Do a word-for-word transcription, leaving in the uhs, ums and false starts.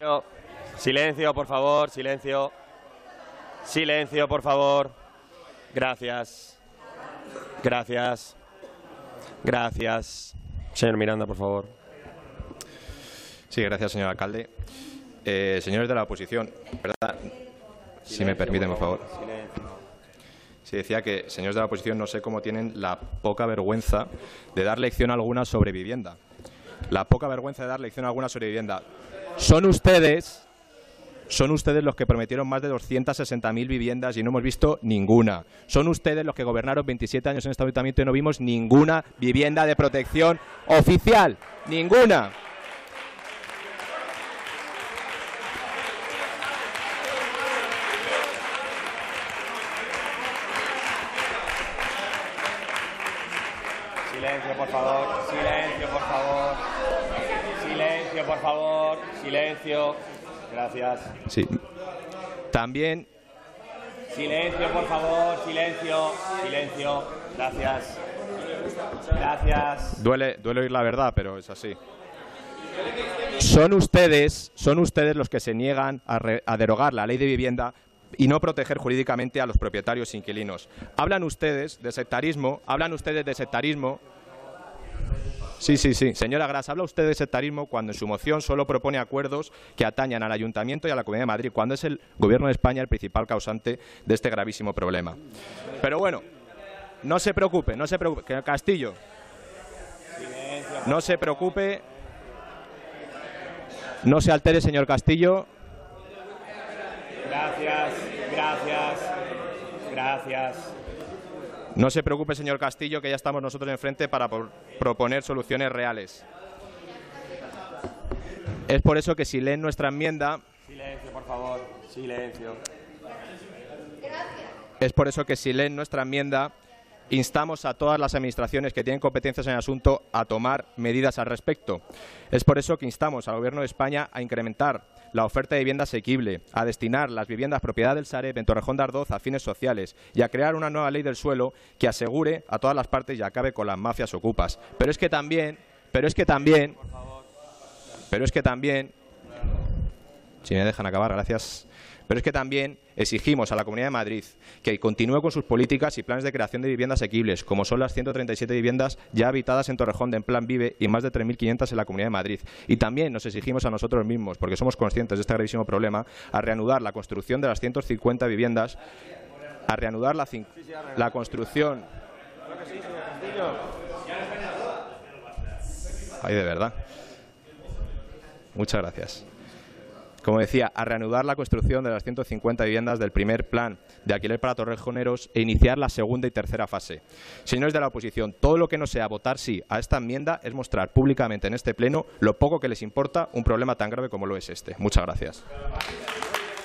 Silencio, por favor, silencio. Silencio, por favor. Gracias. Gracias. Gracias. Señor Miranda, por favor. Sí, gracias, señor alcalde. Eh, señores de la oposición, ¿verdad? Si Silencio, me permiten, por favor. Silencio. Sí, decía que, señores de la oposición, no sé cómo tienen la poca vergüenza de dar lección alguna sobre vivienda. La poca vergüenza de dar lección alguna sobre vivienda. Son ustedes, son ustedes los que prometieron más de doscientas sesenta mil viviendas y no hemos visto ninguna. Son ustedes los que gobernaron veintisiete años en este ayuntamiento y no vimos ninguna vivienda de protección oficial. Ninguna. Silencio, por favor. Silencio, por favor. Silencio, por favor. Silencio. Gracias. Sí. También. Silencio, por favor. Silencio. Silencio. Gracias. Gracias. Duele, duele oír la verdad, pero es así. Son ustedes, son ustedes los que se niegan a, re, a derogar la ley de vivienda y no proteger jurídicamente a los propietarios inquilinos. Hablan ustedes de sectarismo, hablan ustedes de sectarismo. Sí, sí, sí. Señora Gras, habla usted de sectarismo cuando en su moción solo propone acuerdos que atañan al Ayuntamiento y a la Comunidad de Madrid, cuando es el Gobierno de España el principal causante de este gravísimo problema. Pero bueno, no se preocupe, no se preocupe. Castillo, no se preocupe. No se altere, señor Castillo. Gracias, gracias, gracias. No se preocupe, señor Castillo, que ya estamos nosotros enfrente para proponer soluciones reales. Es por eso que si leen nuestra enmienda... Silencio, por favor. Silencio. Es por eso que si leen nuestra enmienda, instamos a todas las administraciones que tienen competencias en el asunto a tomar medidas al respecto. Es por eso que instamos al Gobierno de España a incrementar la oferta de vivienda asequible, a destinar las viviendas propiedad del Sareb en Torrejón de Ardoz a fines sociales y a crear una nueva ley del suelo que asegure a todas las partes y acabe con las mafias ocupas. Pero es que también, pero es que también, pero es que también, si me dejan acabar, gracias. Pero es que también exigimos a la Comunidad de Madrid que continúe con sus políticas y planes de creación de viviendas asequibles, como son las ciento treinta y siete viviendas ya habitadas en Torrejón de en Plan Vive y más de tres mil quinientas en la Comunidad de Madrid. Y también nos exigimos a nosotros mismos, porque somos conscientes de este gravísimo problema, a reanudar la construcción de las ciento cincuenta viviendas, a reanudar la, la construcción... Ay, de verdad. Muchas gracias. Como decía, a reanudar la construcción de las ciento cincuenta viviendas del primer plan de alquiler para torrejoneros e iniciar la segunda y tercera fase. Señores de la oposición, todo lo que no sea votar sí a esta enmienda es mostrar públicamente en este pleno lo poco que les importa un problema tan grave como lo es este. Muchas gracias.